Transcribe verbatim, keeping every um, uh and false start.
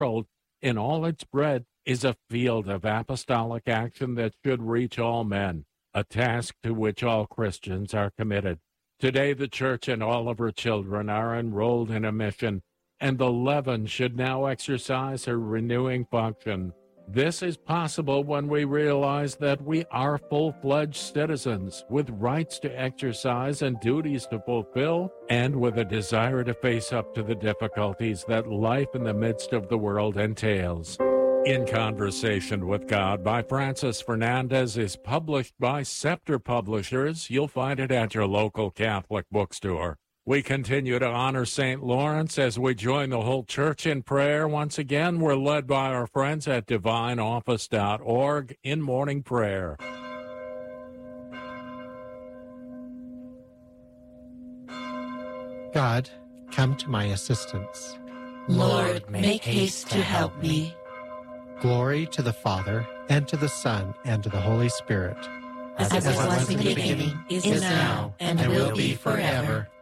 world in all its breadth is a field of apostolic action that should reach all men, a task to which all Christians are committed. Today, the Church and all of her children are enrolled in a mission, and the leaven should now exercise her renewing function. This is possible when we realize that we are full-fledged citizens with rights to exercise and duties to fulfill, and with a desire to face up to the difficulties that life in the midst of the world entails. In Conversation with God by Francis Fernandez is published by Scepter Publishers. You'll find it at your local Catholic bookstore. We continue to honor Saint Lawrence as we join the whole church in prayer. Once again, we're led by our friends at divine office dot org in morning prayer. God, come to my assistance. Lord, make haste to help me. Glory to the Father, and to the Son, and to the Holy Spirit. As, As it was in the beginning, is now, and, and will be forever.